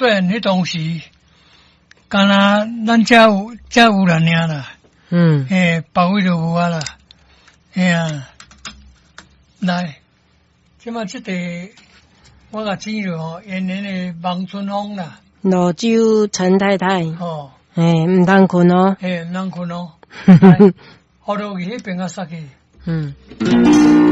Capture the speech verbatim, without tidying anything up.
虽然迄当时，干那咱遮有遮有人尔啦，嗯，诶，别位就无啊啦，哎呀，来，即马即地我甲记着吼，延年的望春风啦， 罗州陈太太， 哦， 诶，唔通困哦， 诶，唔通困哦，来，好落去迄边啊，杀去，嗯。